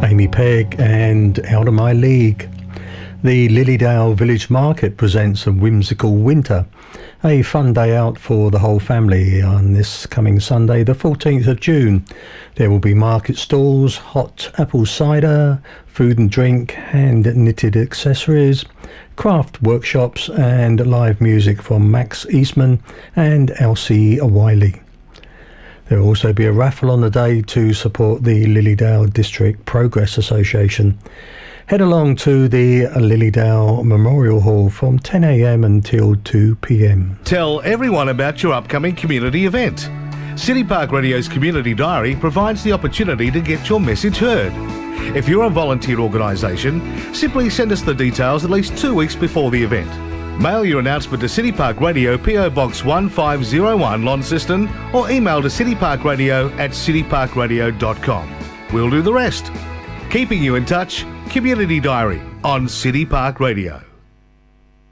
Amy Pegg and Out of My League. The Lilydale Village Market presents a whimsical winter, a fun day out for the whole family on this coming Sunday, the 14th of June. There will be market stalls, hot apple cider, food and drink, hand-knitted accessories, craft workshops and live music from Max Eastman and Elsie Wiley. There will also be a raffle on the day to support the Lilydale District Progress Association. Head along to the Lilydale Memorial Hall from 10 a.m. until 2 p.m. Tell everyone about your upcoming community event. City Park Radio's Community Diary provides the opportunity to get your message heard. If you're a volunteer organisation, simply send us the details at least 2 weeks before the event. Mail your announcement to City Park Radio, PO Box 1501, Launceston, or email to cityparkradio@cityparkradio.com. We'll do the rest. Keeping you in touch, Community Diary on City Park Radio.